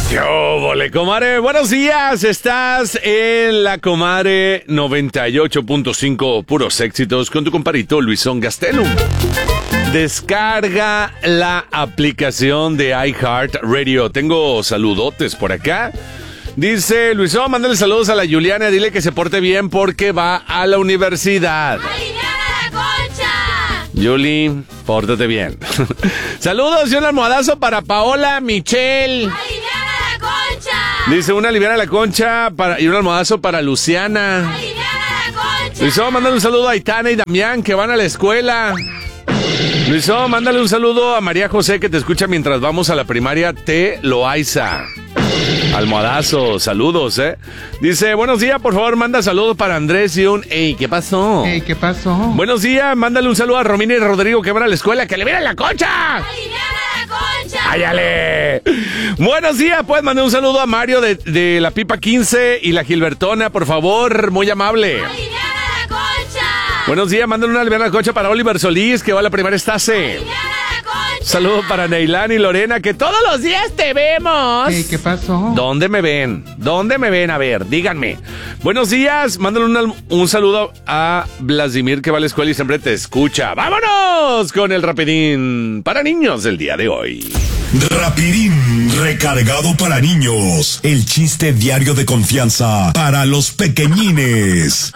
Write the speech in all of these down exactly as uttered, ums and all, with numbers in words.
¿Qué óvole, comadre? Buenos días, estás en la comadre noventa y ocho punto cinco puros éxitos con tu comparito Luisón Gastelum. Descarga la aplicación de iHeartRadio. Tengo saludotes por acá. Dice Luisón, mándale saludos a la Juliana, dile que se porte bien porque va a la universidad. ¡Aliviana la concha! Juli, pórtate bien. Saludos y un almohadazo para Paola Michelle. ¡Aliviana la concha! Dice una aliviana a la concha para, y un almohadazo para Luciana. ¡Aliviana la concha! Luisón, mándale un saludo a Aitana y Damián que van a la escuela. Luisón, mándale un saludo a María José que te escucha mientras vamos a la primaria T. Loaiza. Almohadazo, saludos, ¿eh? Dice, buenos días, por favor, manda saludos para Andrés y un... Ey, ¿qué pasó? Ey, ¿qué pasó? Buenos días, mándale un saludo a Romina y Rodrigo que van a la escuela, que le miren la concha. ¡Aliviana la concha! ¡Áyale! Buenos días, pues mandé un saludo a Mario de, de la Pipa quince y la Gilbertona, por favor, muy amable. ¡Aliviana la concha! Buenos días, mándale una aliviana a la concha para Oliver Solís, que va a la primaria Estase. ¡Aliviana la concha! Saludos para Neilán y Lorena, que todos los días te vemos. Ey, ¿qué pasó? ¿Dónde me ven? ¿Dónde me ven? A ver, díganme. Buenos días, mándale un, un saludo a Vladimir, que va a la escuela y siempre te escucha. ¡Vámonos con el rapidín para niños del día de hoy! Rapidín recargado para niños. El chiste diario de confianza para los pequeñines.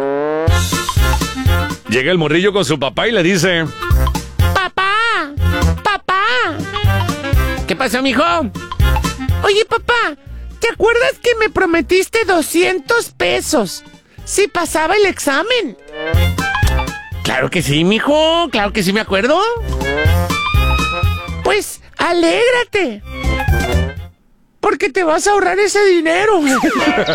Llega el morrillo con su papá y le dice... ¡Papá! ¡Papá! ¿Qué pasó, mijo? Oye, papá, ¿te acuerdas que me prometiste doscientos pesos si pasaba el examen? Claro que sí, mijo, claro que sí me acuerdo. Pues, alégrate, porque te vas a ahorrar ese dinero.